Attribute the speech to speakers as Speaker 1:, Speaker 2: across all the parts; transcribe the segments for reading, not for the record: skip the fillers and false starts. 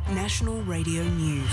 Speaker 1: National Radio News.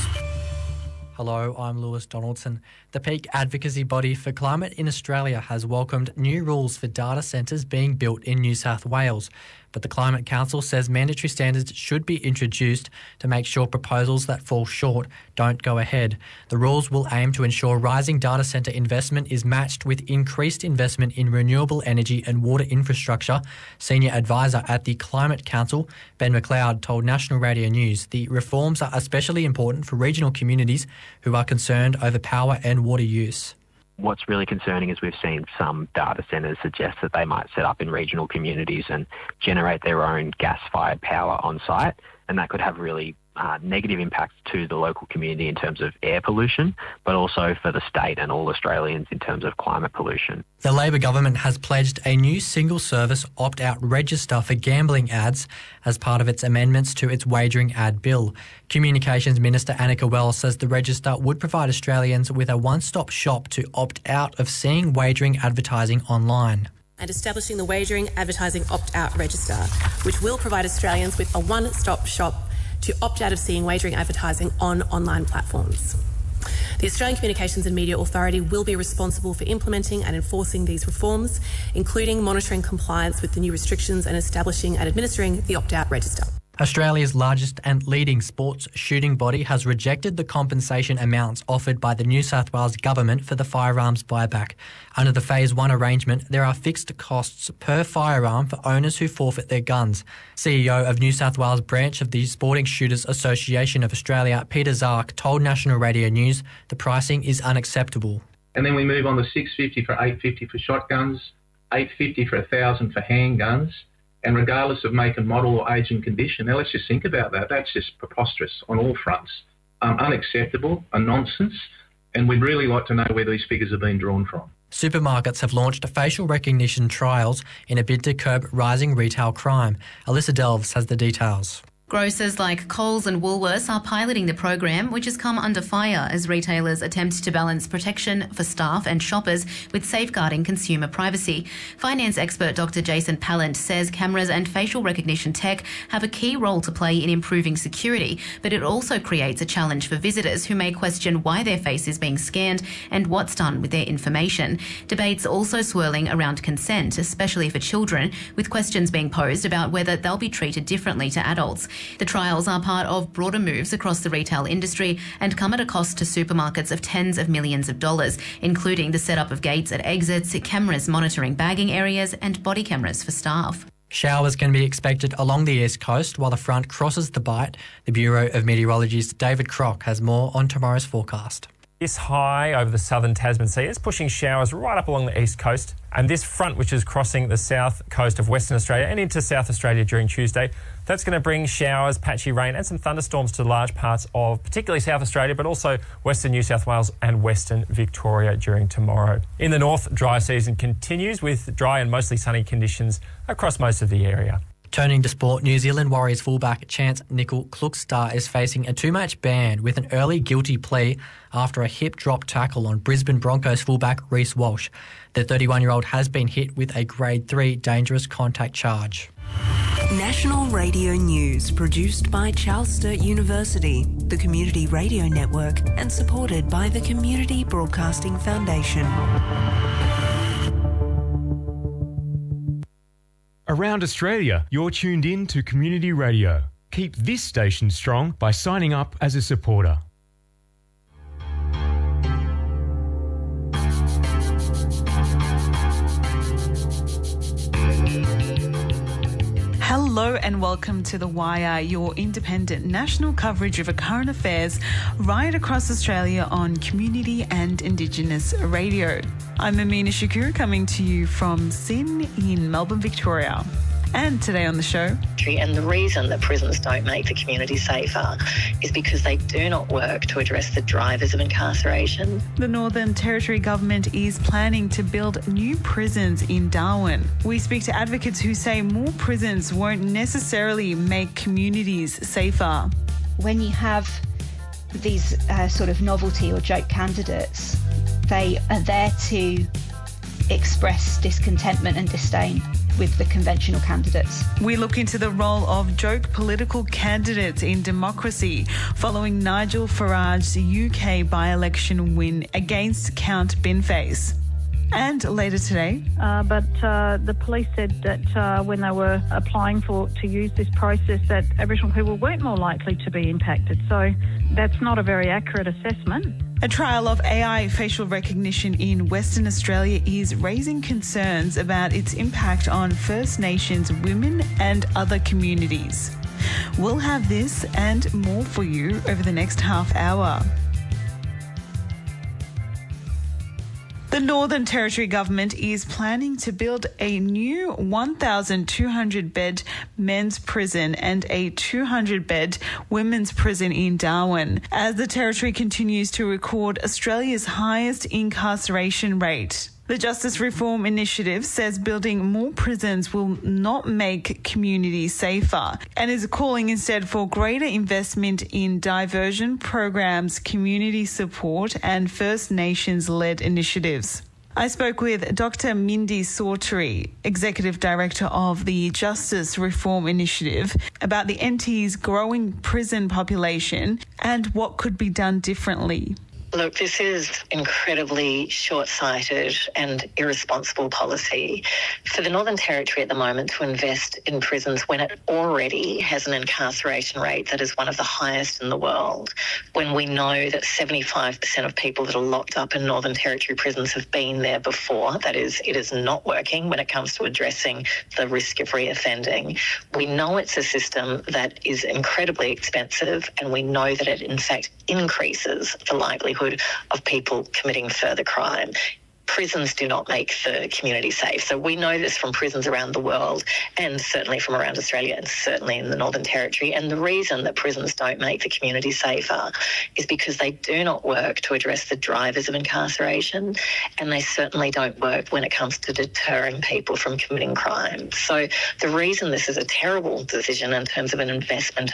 Speaker 2: Hello, I'm Lewis Donaldson. The peak advocacy body for climate in Australia has welcomed new rules for data centres being built in New South Wales, but the Climate Council says mandatory standards should be introduced to make sure proposals that fall short don't go ahead. The rules will aim to ensure rising data centre investment is matched with increased investment in renewable energy and water infrastructure. Senior advisor at the Climate Council, Ben McLeod, told National Radio News the reforms are especially important for regional communities who are concerned over power and water use.
Speaker 3: What's really concerning is we've seen some data centres suggest that they might set up in regional communities and generate their own gas-fired power on site, and that could have really negative impacts to the local community in terms of air pollution, but also for the state and all Australians in terms of climate pollution.
Speaker 2: The Labor government has pledged a new single-service opt-out register for gambling ads as part of its amendments to its wagering ad bill. Communications Minister Annika Wells says the register would provide Australians with a one-stop shop to opt out of seeing wagering advertising online.
Speaker 4: And establishing the Wagering Advertising Opt-out Register, which will provide Australians with a one-stop shop to opt out of seeing wagering advertising on online platforms. The Australian Communications and Media Authority will be responsible for implementing and enforcing these reforms, including monitoring compliance with the new restrictions and establishing and administering the opt-out register.
Speaker 2: Australia's largest and leading sports shooting body has rejected the compensation amounts offered by the New South Wales government for the firearms buyback. Under the Phase 1 arrangement, there are fixed costs per firearm for owners who forfeit their guns. CEO of New South Wales branch of the Sporting Shooters Association of Australia, Peter Zark, told National Radio News the pricing is unacceptable.
Speaker 5: And then we move on to $650 for $850 for shotguns, $850 for $1,000 for handguns. And regardless of make and model or age and condition, now let's just think about that. That's just preposterous on all fronts. Unacceptable, a nonsense, and we'd really like to know where these figures have been drawn from.
Speaker 2: Supermarkets have launched facial recognition trials in a bid to curb rising retail crime. Alyssa Delves has the details.
Speaker 6: Grocers like Coles and Woolworths are piloting the program, which has come under fire as retailers attempt to balance protection for staff and shoppers with safeguarding consumer privacy. Finance expert Dr. Jason Pallant says cameras and facial recognition tech have a key role to play in improving security, but it also creates a challenge for visitors who may question why their face is being scanned and what's done with their information. Debates also swirling around consent, especially for children, with questions being posed about whether they'll be treated differently to adults. The trials are part of broader moves across the retail industry and come at a cost to supermarkets of tens of millions of dollars, including the setup of gates at exits, cameras monitoring bagging areas and body cameras for staff.
Speaker 2: Showers can be expected along the east coast while the front crosses the Bight. The Bureau of Meteorology's David Crock has more on tomorrow's forecast.
Speaker 7: This high over the southern Tasman Sea is pushing showers right up along the east coast, and this front, which is crossing the south coast of Western Australia and into South Australia during Tuesday, that's going to bring showers, patchy rain and some thunderstorms to large parts of particularly South Australia, but also Western New South Wales and Western Victoria during tomorrow. In the north, dry season continues with dry and mostly sunny conditions across most of the area.
Speaker 2: Turning to sport, New Zealand Warriors fullback Chance Nicol-Klokstad is facing a two-match ban with an early guilty plea after a hip drop tackle on Brisbane Broncos fullback Reece Walsh. The 31-year-old has been hit with a Grade 3 dangerous contact charge.
Speaker 1: National Radio News, produced by Charles Sturt University, the Community Radio Network, and supported by the Community Broadcasting Foundation.
Speaker 8: Around Australia, you're tuned in to Community Radio. Keep this station strong by signing up as a supporter.
Speaker 9: Hello and welcome to The Wire, your independent national coverage of current affairs right across Australia on community and Indigenous radio. I'm Amina Shakur, coming to you from SYN in Melbourne, Victoria. And today on the show...
Speaker 10: And the reason that prisons don't make the community safer is because they do not work to address the drivers of incarceration.
Speaker 9: The Northern Territory Government is planning to build new prisons in Darwin. We speak to advocates who say more prisons won't necessarily make communities safer.
Speaker 11: When you have these sort of novelty or joke candidates, they are there to express discontentment and disdain. with the conventional candidates.
Speaker 9: We look into the role of joke political candidates in democracy following Nigel Farage's UK by-election win against Count Binface. And later today.
Speaker 12: But the police said that when they were applying to use this process, that Aboriginal people weren't more likely to be impacted. So that's not a very accurate assessment.
Speaker 9: A trial of AI facial recognition in Western Australia is raising concerns about its impact on First Nations women and other communities. We'll have this and more for you over the next half hour. The Northern Territory government is planning to build a new 1,200-bed men's prison and a 200-bed women's prison in Darwin, as the Territory continues to record Australia's highest incarceration rate. The Justice Reform Initiative says building more prisons will not make communities safer and is calling instead for greater investment in diversion programs, community support and First Nations-led initiatives. I spoke with Dr. Mindy Sawtrey, Executive Director of the Justice Reform Initiative, about the NT's growing prison population and what could be done differently.
Speaker 10: Look, this is incredibly short-sighted and irresponsible policy for the Northern Territory at the moment to invest in prisons when it already has an incarceration rate that is one of the highest in the world, when we know that 75% of people that are locked up in Northern Territory prisons have been there before. That is, it is not working when it comes to addressing the risk of reoffending. We know it's a system that is incredibly expensive, and we know that it in fact increases the likelihood of people committing further crime. Prisons do not make the community safe. So we know this from prisons around the world and certainly from around Australia and certainly in the Northern Territory. And the reason that prisons don't make the community safer is because they do not work to address the drivers of incarceration, and they certainly don't work when it comes to deterring people from committing crime. So the reason this is a terrible decision in terms of an investment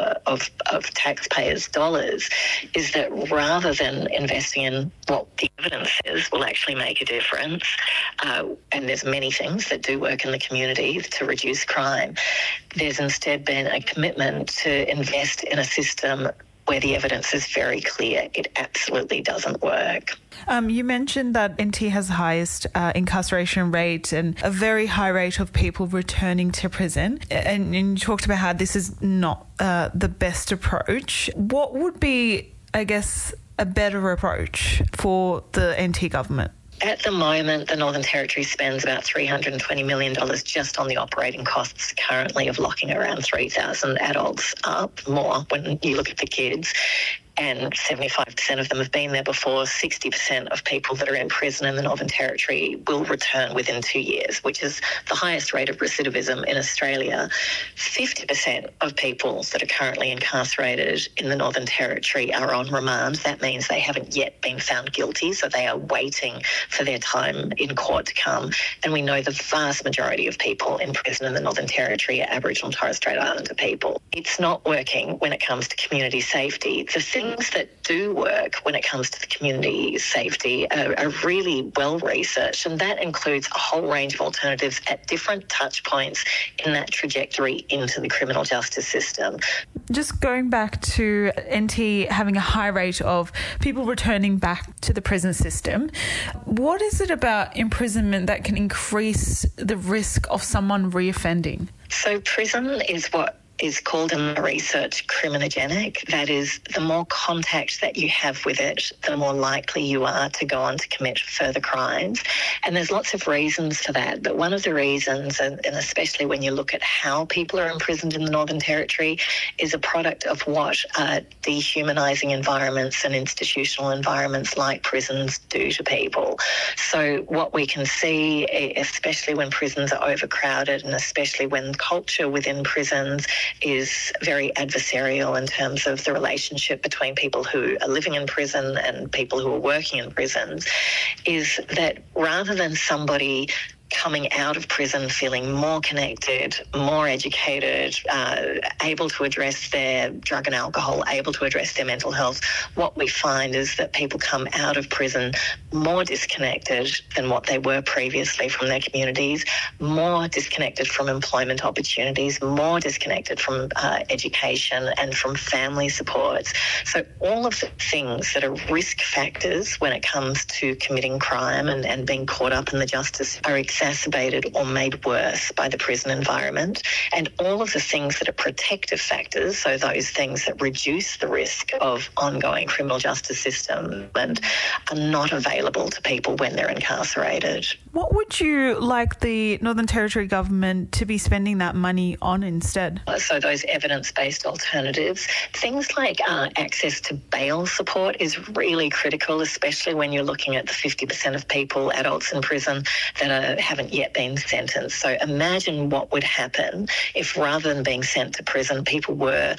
Speaker 10: of taxpayers' dollars is that rather than investing in what the evidence says will actually make a difference, and there's many things that do work in the community to reduce crime, there's instead been a commitment to invest in a system where the evidence is very clear it absolutely doesn't work.
Speaker 9: You mentioned that NT has the highest incarceration rate and a very high rate of people returning to prison, and you talked about how this is not the best approach. What would be, I guess, a better approach for the NT government?
Speaker 10: At the moment, the Northern Territory spends about $320 million just on the operating costs currently of locking around 3,000 adults up, more when you look at the kids. And 75% of them have been there before. 60% of people that are in prison in the Northern Territory will return within 2 years, which is the highest rate of recidivism in Australia. 50% of people that are currently incarcerated in the Northern Territory are on remand. That means they haven't yet been found guilty, so they are waiting for their time in court to come. And we know the vast majority of people in prison in the Northern Territory are Aboriginal and Torres Strait Islander people. It's not working when it comes to community safety. The things that do work when it comes to the community safety are really well researched, and that includes a whole range of alternatives at different touch points in that trajectory into the criminal justice system.
Speaker 9: Just going back to NT having a high rate of people returning back to the prison system, what is it about imprisonment that can increase the risk of someone reoffending?
Speaker 10: So prison is what is called in the research criminogenic. That is, the more contact that you have with it, the more likely you are to go on to commit further crimes. And there's lots of reasons for that. But one of the reasons, and especially when you look at how people are imprisoned in the Northern Territory, is a product of what dehumanising environments and institutional environments like prisons do to people. So what we can see, especially when prisons are overcrowded and especially when culture within prisons is very adversarial in terms of the relationship between people who are living in prison and people who are working in prisons, is that rather than somebody coming out of prison feeling more connected, more educated, able to address their drug and alcohol, able to address their mental health. What we find is that people come out of prison more disconnected than what they were previously from their communities, more disconnected from employment opportunities, more disconnected from education and from family supports. So all of the things that are risk factors when it comes to committing crime and being caught up in the justice are exacerbated or made worse by the prison environment. And all of the things that are protective factors, so those things that reduce the risk of ongoing criminal justice system and are not available to people when they're incarcerated.
Speaker 9: What would you like the Northern Territory government to be spending that money on instead?
Speaker 10: So those evidence-based alternatives, things like access to bail support is really critical, especially when you're looking at the 50% of people, adults in prison, that haven't yet been sentenced. So imagine what would happen if rather than being sent to prison, people were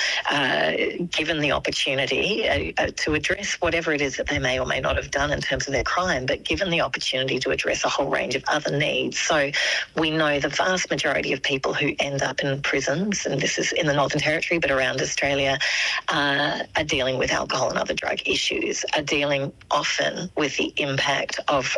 Speaker 10: given the opportunity to address whatever it is that they may or may not have done in terms of their crime, but given the opportunity to address a whole range of other needs. So we know the vast majority of people who end up in prisons, and this is in the Northern Territory but around Australia, are dealing with alcohol and other drug issues, are dealing often with the impact of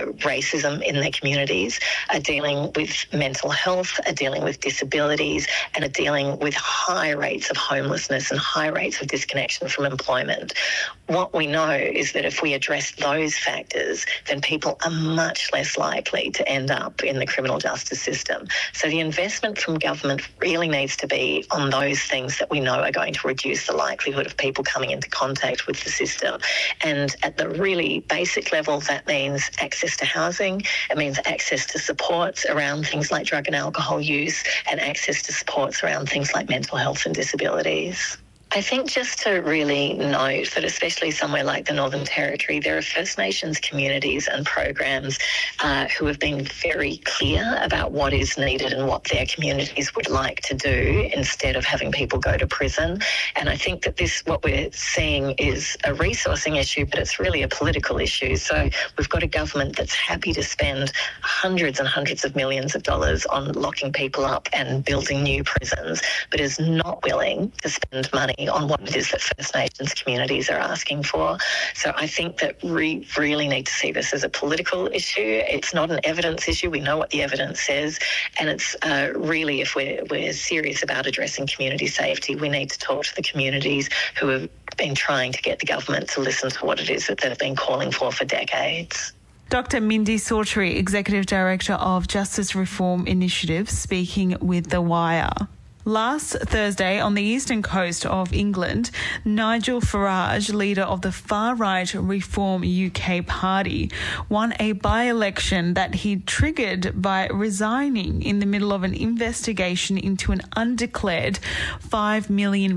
Speaker 10: racism in their communities, are dealing with mental health, are dealing with disabilities, and are dealing with high rates of homelessness and high rates of disconnection from employment. What we know is that if we address those factors, then people are much less likely to end up in the criminal justice system. So the investment from government really needs to be on those things that we know are going to reduce the likelihood of people coming into contact with the system. And at the really basic level, that means access to housing, it means access to supports around things like drug and alcohol use, and access to supports around things like mental health and disabilities. I think just to really note that especially somewhere like the Northern Territory, there are First Nations communities and programs who have been very clear about what is needed and what their communities would like to do instead of having people go to prison. And I think that what we're seeing is a resourcing issue, but it's really a political issue. So we've got a government that's happy to spend hundreds and hundreds of millions of dollars on locking people up and building new prisons, but is not willing to spend money on what it is that First Nations communities are asking for. So I think that we really need to see this as a political issue. It's not an evidence issue. We know what the evidence says. And it's really, if we're serious about addressing community safety, we need to talk to the communities who have been trying to get the government to listen to what it is that they've been calling for decades.
Speaker 9: Dr. Mindy Sawtrey, Executive Director of Justice Reform Initiative, speaking with The Wire. Last Thursday, on the eastern coast of England, Nigel Farage, leader of the far-right Reform UK party, won a by-election that he triggered by resigning in the middle of an investigation into an undeclared £5 million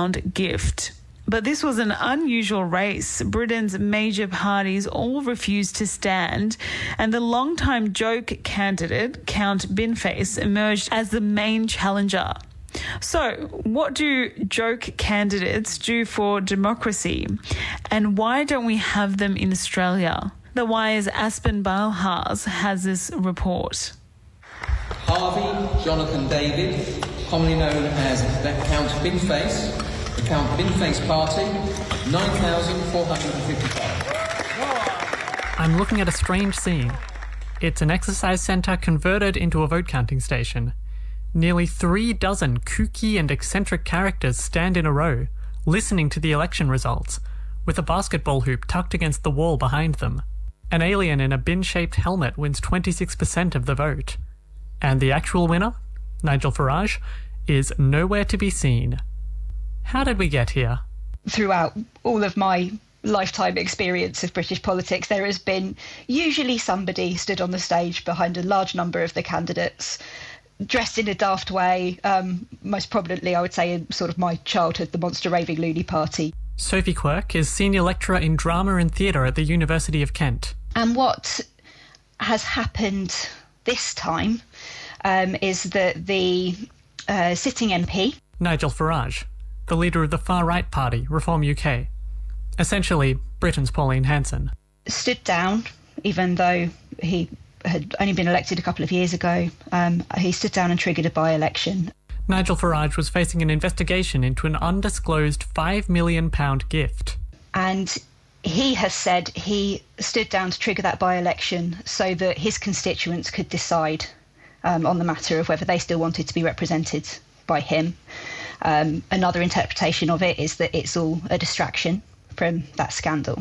Speaker 9: gift. But this was an unusual race. Britain's major parties all refused to stand, and the longtime Joke candidate, Count Binface, emerged as the main challenger. So, what do Joke candidates do for democracy? And why don't we have them in Australia? The Wire's Aspen Balhars has this report.
Speaker 13: Harvey Jonathan David, commonly known as Count Binface, the Count Binface Party, 9,455.
Speaker 14: I'm looking at a strange scene. It's an exercise centre converted into a vote counting station. Nearly 36 kooky and eccentric characters stand in a row, listening to the election results, with a basketball hoop tucked against the wall behind them. An alien in a bin-shaped helmet wins 26% of the vote. And the actual winner, Nigel Farage, is nowhere to be seen. How did we get here?
Speaker 11: Throughout all of my lifetime experience of British politics, there has been usually somebody stood on the stage behind a large number of the candidates, dressed in a daft way, most prominently, I would say, in sort of my childhood, the Monster Raving Loony Party.
Speaker 14: Sophie Quirk is Senior Lecturer in Drama and Theatre at the University of Kent.
Speaker 11: And what has happened this time is that the sitting MP,
Speaker 14: Nigel Farage, the leader of the far-right party, Reform UK, essentially Britain's Pauline Hanson,
Speaker 11: stood down, even though he had only been elected a couple of years ago. He stood down and triggered a by-election.
Speaker 14: Nigel Farage was facing an investigation into an undisclosed £5 million gift.
Speaker 11: And he has said he stood down to trigger that by-election so that his constituents could decide on the matter of whether they still wanted to be represented by him. Another interpretation of it is that it's all a distraction from that scandal.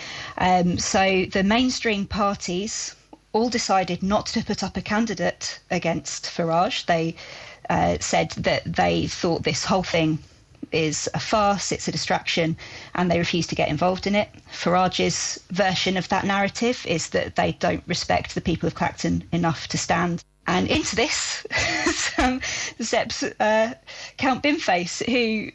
Speaker 11: So the mainstream parties all decided not to put up a candidate against Farage. They said that they thought this whole thing is a farce, it's a distraction, and they refused to get involved in it. Farage's version of that narrative is that they don't respect the people of Clacton enough to stand. And into this, Zep's Count Binface, who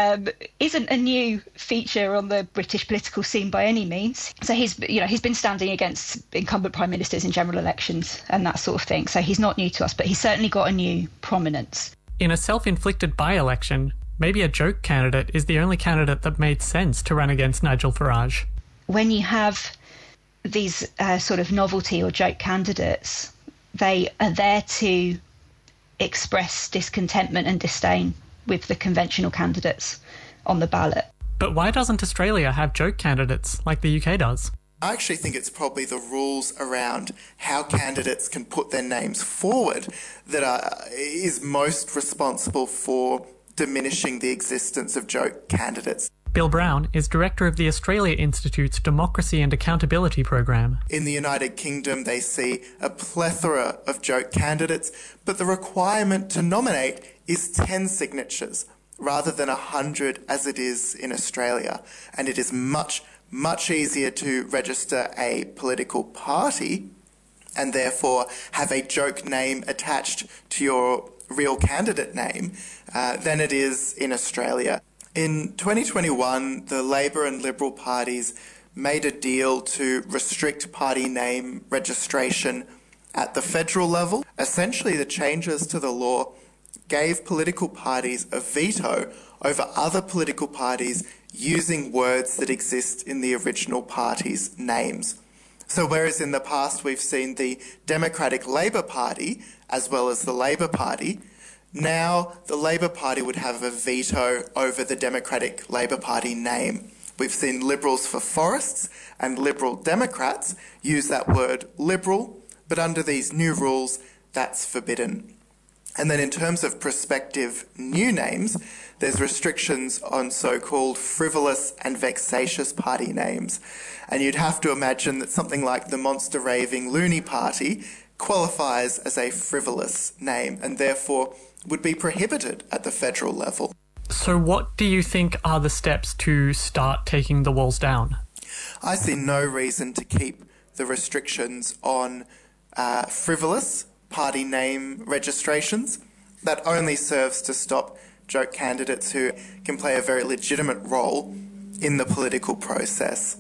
Speaker 11: isn't a new feature on the British political scene by any means. So he's been standing against incumbent prime ministers in general elections and that sort of thing. So he's not new to us, but he's certainly got a new prominence.
Speaker 14: In a self-inflicted by-election, maybe a joke candidate is the only candidate that made sense to run against Nigel Farage.
Speaker 11: When you have these sort of novelty or joke candidates, they are there to express discontentment and disdain with the conventional candidates on the ballot.
Speaker 14: But why doesn't Australia have joke candidates like the UK does?
Speaker 15: I actually think it's probably the rules around how candidates can put their names forward that is most responsible for diminishing the existence of joke candidates.
Speaker 14: Bill Brown is director of the Australia Institute's Democracy and Accountability program.
Speaker 15: In the United Kingdom, they see a plethora of joke candidates, but the requirement to nominate is 10 signatures rather than 100 as it is in Australia. And it is much, much easier to register a political party and therefore have a joke name attached to your real candidate name than it is in Australia. In 2021, the Labor and Liberal parties made a deal to restrict party name registration at the federal level. Essentially, the changes to the law gave political parties a veto over other political parties using words that exist in the original party's names. So whereas in the past we've seen the Democratic Labor Party as well as the Labor Party, now the Labor Party would have a veto over the Democratic Labor Party name. We've seen Liberals for Forests and Liberal Democrats use that word Liberal, but under these new rules, that's forbidden. And then in terms of prospective new names, there's restrictions on so-called frivolous and vexatious party names. And you'd have to imagine that something like the Monster Raving Loony Party qualifies as a frivolous name and therefore would be prohibited at the federal level.
Speaker 14: So what do you think are the steps to start taking the walls down?
Speaker 15: I see no reason to keep the restrictions on frivolous party name registrations. That only serves to stop joke candidates who can play a very legitimate role in the political process.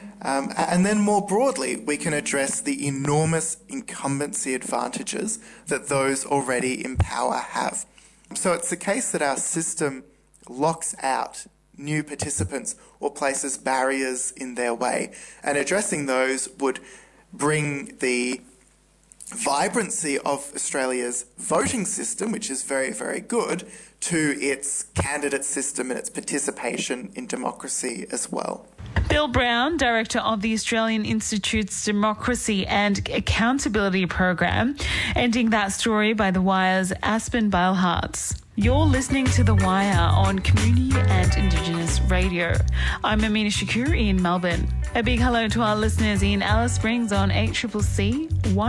Speaker 15: And then more broadly, we can address the enormous incumbency advantages that those already in power have. So it's the case that our system locks out new participants or places barriers in their way. And addressing those would bring the vibrancy of Australia's voting system, which is very, very good, to its candidate system and its participation in democracy as well.
Speaker 9: Bill Brown, Director of the Australian Institute's Democracy and Accountability Program, ending that story by The Wire's Aspen Beilhartz. You're listening to The Wire on Community and Indigenous Radio. I'm Amina Shakur in Melbourne. A big hello to our listeners in Alice Springs on 8CCC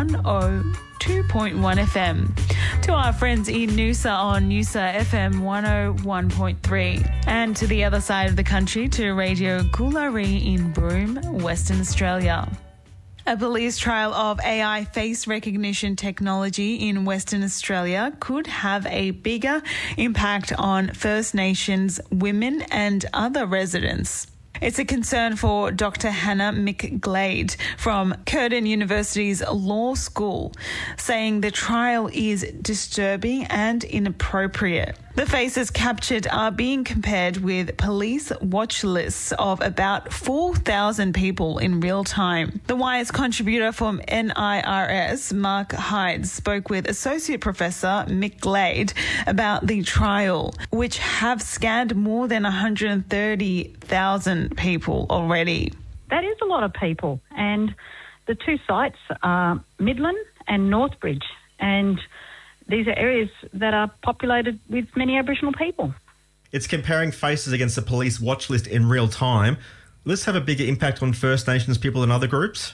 Speaker 9: 102.1 FM. To our friends in Noosa on Noosa FM 101.3. And to the other side of the country to Radio Coolari in Broome, Western Australia. A police trial of AI face recognition technology in Western Australia could have a bigger impact on First Nations women and other residents. It's a concern for Dr. Hannah McGlade from Curtin University's Law School, saying the trial is disturbing and inappropriate. The faces captured are being compared with police watch lists of about 4,000 people in real time. The Wire's contributor from NIRS, Mark Hyde, spoke with Associate Professor Mick Glade about the trial, which have scanned more than 130,000 people already.
Speaker 12: That is a lot of people, and the two sites are Midland and Northbridge, and these are areas that are populated with many Aboriginal people.
Speaker 16: It's comparing faces against the police watch list in real time. Will this have a bigger impact on First Nations people and other groups?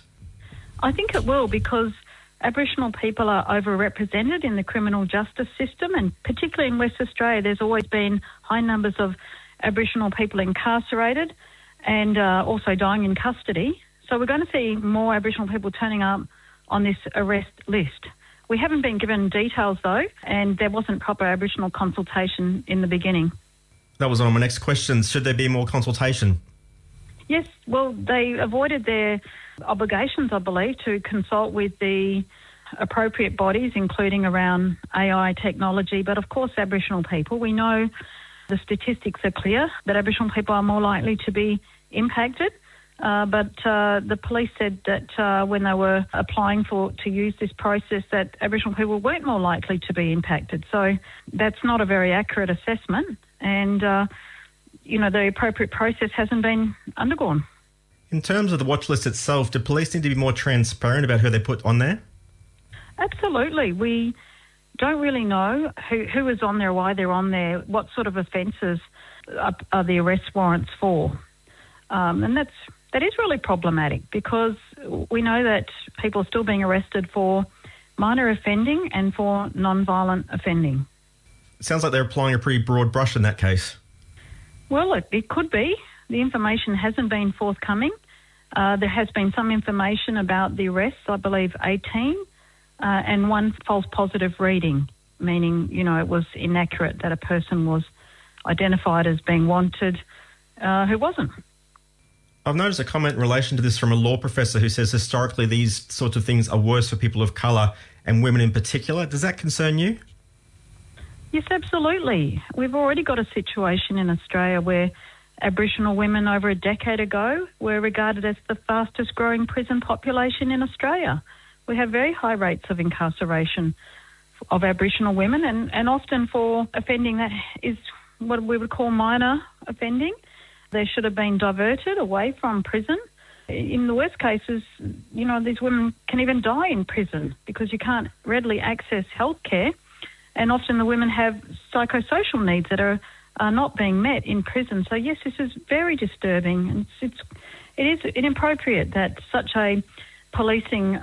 Speaker 12: I think it will, because Aboriginal people are overrepresented in the criminal justice system, and particularly in West Australia, there's always been high numbers of Aboriginal people incarcerated and also dying in custody. So we're going to see more Aboriginal people turning up on this arrest list. We haven't been given details, though, and there wasn't proper Aboriginal consultation in the beginning.
Speaker 16: That was on my next question. Should there be more consultation?
Speaker 12: Yes, well, they avoided their obligations, I believe, to consult with the appropriate bodies, including around AI technology. But, of course, Aboriginal people, we know the statistics are clear that Aboriginal people are more likely to be impacted. But the police said that when they were applying to use this process, that Aboriginal people weren't more likely to be impacted. So that's not a very accurate assessment, and the appropriate process hasn't been undergone.
Speaker 16: In terms of the watch list itself, do police need to be more transparent about who they put on there?
Speaker 12: Absolutely. We don't really know who is on there, why they're on there, what sort of offences are the arrest warrants for, and that is really problematic, because we know that people are still being arrested for minor offending and for non-violent offending.
Speaker 16: It sounds like they're applying a pretty broad brush in that case.
Speaker 12: Well, it could be. The information hasn't been forthcoming. There has been some information about the arrests, I believe 18, and one false positive reading, meaning, it was inaccurate that a person was identified as being wanted who wasn't.
Speaker 16: I've noticed a comment in relation to this from a law professor who says historically these sorts of things are worse for people of colour and women in particular. Does that concern you?
Speaker 12: Yes, absolutely. We've already got a situation in Australia where Aboriginal women over a decade ago were regarded as the fastest growing prison population in Australia. We have very high rates of incarceration of Aboriginal women, and often for offending that is what we would call minor offending. They should have been diverted away from prison. In the worst cases, these women can even die in prison because you can't readily access health care. And often the women have psychosocial needs that are not being met in prison. So, yes, this is very disturbing. And it is inappropriate that such a policing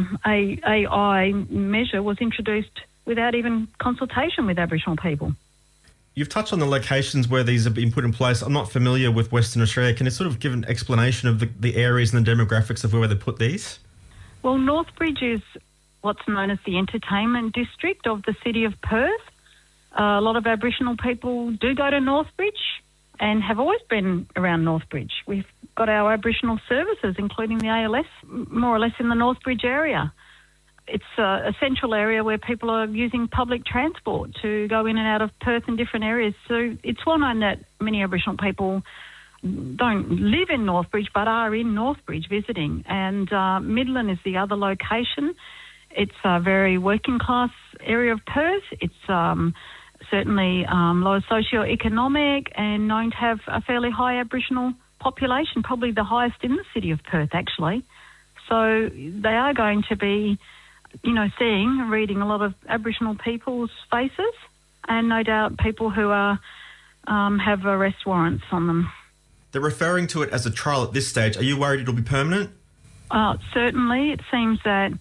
Speaker 12: AI measure was introduced without even consultation with Aboriginal people.
Speaker 16: You've touched on the locations where these have been put in place. I'm not familiar with Western Australia. Can you sort of give an explanation of the areas and the demographics of where they put these?
Speaker 12: Well, Northbridge is what's known as the entertainment district of the city of Perth. A lot of Aboriginal people do go to Northbridge and have always been around Northbridge. We've got our Aboriginal services, including the ALS, more or less in the Northbridge area. It's a central area where people are using public transport to go in and out of Perth in different areas. So it's well known that many Aboriginal people don't live in Northbridge but are in Northbridge visiting. And Midland is the other location. It's a very working class area of Perth. It's certainly low socio-economic and known to have a fairly high Aboriginal population, probably the highest in the city of Perth, actually. So they are going to be seeing and reading a lot of Aboriginal people's faces, and no doubt people who are have arrest warrants on them.
Speaker 16: They're referring to it as a trial at this stage. Are you worried it'll be permanent?
Speaker 12: Certainly. It seems that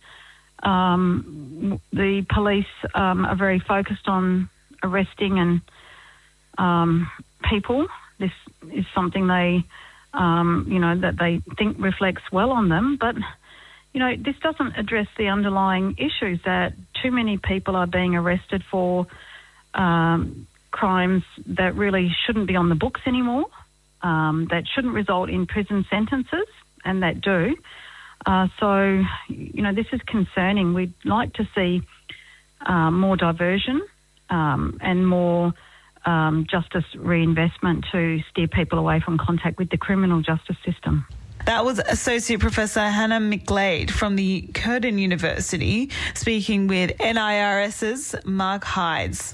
Speaker 12: the police are very focused on arresting and people. This is something they, that they think reflects well on them, but this doesn't address the underlying issues that too many people are being arrested for crimes that really shouldn't be on the books anymore, that shouldn't result in prison sentences, and that do. So, this is concerning. We'd like to see more diversion and more justice reinvestment to steer people away from contact with the criminal justice system.
Speaker 9: That was Associate Professor Hannah McGlade from the Curtin University speaking with NIRS's Mark Hydes.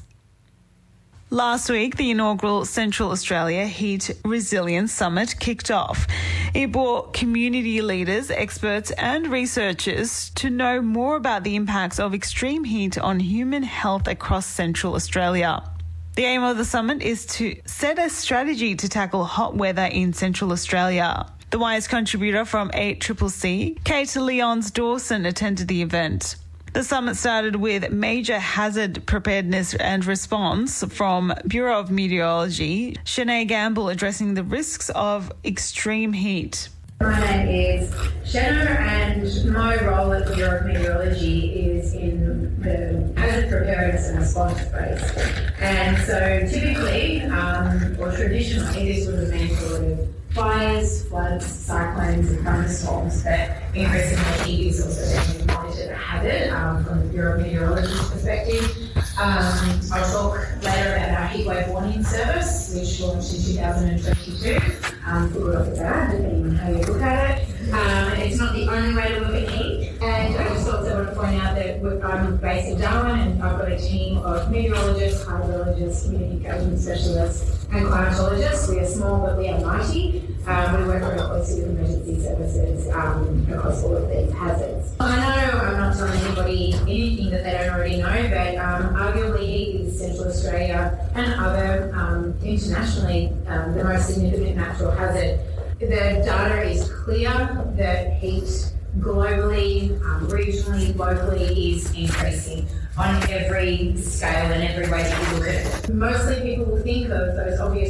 Speaker 9: Last week, the inaugural Central Australia Heat Resilience Summit kicked off. It brought community leaders, experts and researchers to know more about the impacts of extreme heat on human health across Central Australia. The aim of the summit is to set a strategy to tackle hot weather in Central Australia. The Wise contributor from 8CCC, Kate Lyons Dawson, attended the event. The summit started with major hazard preparedness and response from Bureau of Meteorology, Shanae Gamble addressing the risks of extreme heat.
Speaker 17: My name is Shanna and my role at the Bureau of Meteorology is in the hazard preparedness and response space. And so typically, or traditionally, this would have meant sort of fires, floods, cyclones and thunderstorms, but increasingly heat is also being monitored a hazard from the Bureau of Meteorology's perspective. I'll talk later about our heatwave warning service, which launched in 2022, for good or for bad, depending on how you look at it. It's not the only way to look at heat, and I just also want to point out that I'm based in Darwin and I've got a team of meteorologists, hydrologists, community engagement specialists and climatologists. We are small but we are mighty. We work very closely with emergency services across all of these hazards. I know I'm not telling anybody anything that they don't already know, but arguably heat is Central Australia and other internationally the most significant natural hazard. The data is clear that heat globally, regionally, locally is increasing on every scale and every way that you look at it. Mostly people will think of those obvious